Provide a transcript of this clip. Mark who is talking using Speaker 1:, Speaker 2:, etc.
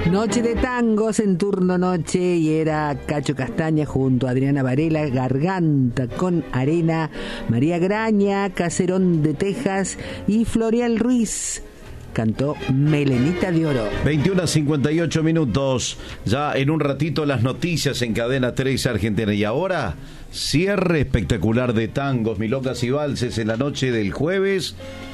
Speaker 1: Noche de tangos en turno noche y era Cacho Castaña junto a Adriana Varela, Garganta con Arena, María Graña, Caserón de Texas y Florial Ruiz. Cantó Melenita de Oro.
Speaker 2: 21:58. Ya en un ratito las noticias en Cadena 3 Argentina. Y ahora, cierre espectacular de tangos, milongas y valses en la noche del jueves.